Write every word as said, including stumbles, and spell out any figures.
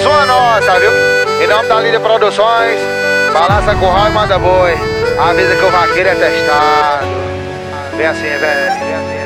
uma nota, viu? Em nome da Líder Produções, balança curral e manda boi. Avisa que o vaqueiro é testado. Vem assim, velho.